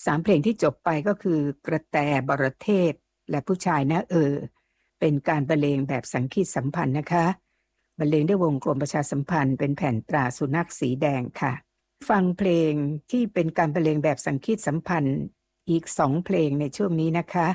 3 เพลงที่จบไปก็คือกระแตบรเทพและผู้ชายนะเป็นการบรรเลงแบบสังคีตสัมพันธ์นะคะบรรเลงด้วยวงกลมประชาสัมพันธ์เป็นแผ่นตราสุนัขสีแดงค่ะฟังเพลงที่เป็นการบรรเลงแบบสังคีตสัมพันธ์อีก2 เพลงในช่วงนี้นะคะ